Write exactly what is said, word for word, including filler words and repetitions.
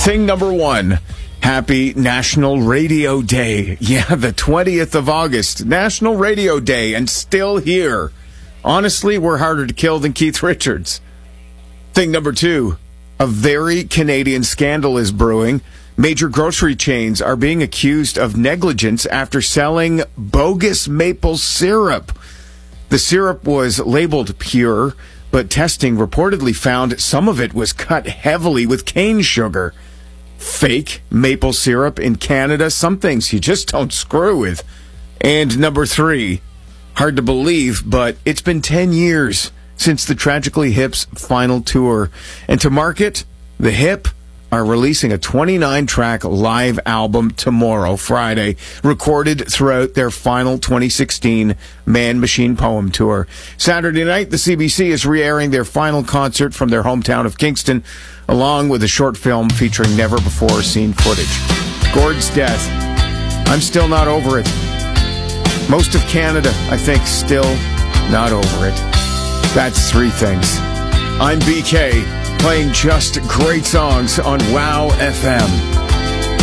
Thing number one. Happy National Radio Day. Yeah, the twentieth of August. National Radio Day, and still here. Honestly, we're harder to kill than Keith Richards. Thing number two. A very Canadian scandal is brewing. Major grocery chains are being accused of negligence after selling bogus maple syrup. The syrup was labeled pure, but testing reportedly found some of it was cut heavily with cane sugar. Fake maple syrup in Canada, some things you just don't screw with. And number three, hard to believe, but it's been ten years since the Tragically Hip's final tour. And to mark it, the Hip are releasing a twenty-nine track live album tomorrow, Friday, recorded throughout their final twenty sixteen Man Machine Poem Tour. Saturday night, the C B C is re-airing their final concert from their hometown of Kingston, along with a short film featuring never-before-seen footage. Gord's death. I'm still not over it. Most of Canada, I think, still not over it. That's three things. I'm B K, playing just great songs on WOW F M.